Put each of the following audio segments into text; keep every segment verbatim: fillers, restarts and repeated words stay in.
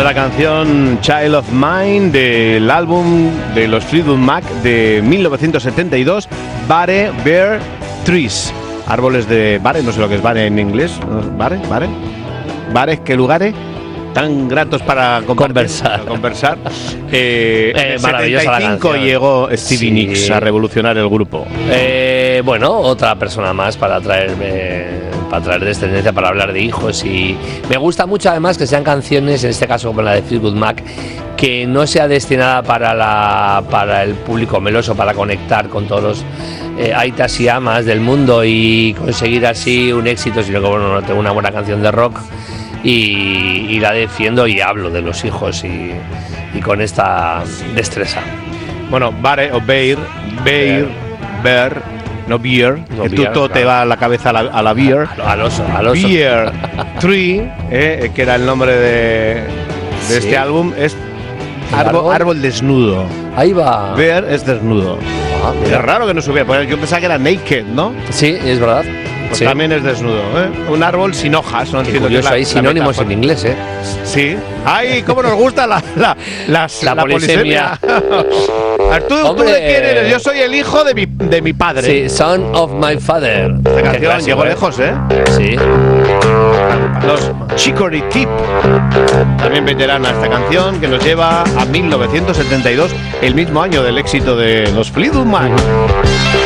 la canción Child of Mine del álbum de los Fleetwood Mac de mil novecientos setenta y dos, Bare Bare Trees. Árboles de Bare, no sé lo que es Bare en inglés. ¿Bare? ¿Bare? ¿Bares? ¿Qué lugares? Tan gratos para conversar. Para conversar. Eh, eh, en el setenta y cinco llegó Stevie sí. Nicks a revolucionar el grupo. Eh, bueno, otra persona más para traerme, para traer descendencia, para hablar de hijos. Y me gusta mucho además que sean canciones, en este caso como la de Fleetwood Mac, que no sea destinada para, la, para el público meloso, para conectar con todos los eh, aitas y amas del mundo y conseguir así un éxito, sino que bueno, no tengo una buena canción de rock. Y, y la defiendo y hablo de los hijos y, y con esta destreza. Bueno, Bare o Bear, Bear, Bear, no Beer, no que beer, tú todo claro. te va a la cabeza a la, a la Beer. Al oso, al oso. Bear Tree, eh, que era el nombre de, de Sí. este álbum, es árbol, árbol? árbol desnudo. Ahí va. Bear es desnudo. Ah, Es mira. raro que no supiera, porque yo pensaba que era naked, ¿no? Sí, es verdad. Pues Sí. también es desnudo, ¿eh? Un árbol sin hojas, no Qué entiendo qué es curioso, la- hay la sinónimos metáfora. en inglés, ¿eh? Sí. ¡Ay, cómo nos gusta la, la, las- La la polisemia! Arturo, ¿tú Hombre, de quién eres? Yo soy el hijo de mi, de mi padre. Sí, Son of My Father. Esta Qué canción clásico, llegó ¿eh? lejos, ¿eh? Sí. Los Chicory Tip, también veterana esta canción, que nos lleva a mil novecientos setenta y dos, el mismo año del éxito de los Fleetwood Mac.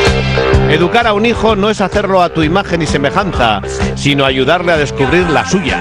Educar a un hijo no es hacerlo a tu imagen y semejanza, sino ayudarle a descubrir la suya.